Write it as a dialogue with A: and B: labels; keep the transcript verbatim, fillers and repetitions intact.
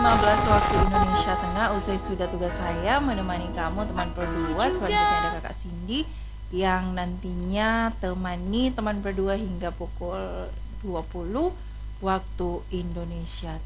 A: lima belas waktu Indonesia Tengah. Usai sudah tugas saya menemani kamu teman berdua. Selanjutnya ada kakak Cindy yang nantinya temani teman berdua hingga pukul dua puluh waktu Indonesia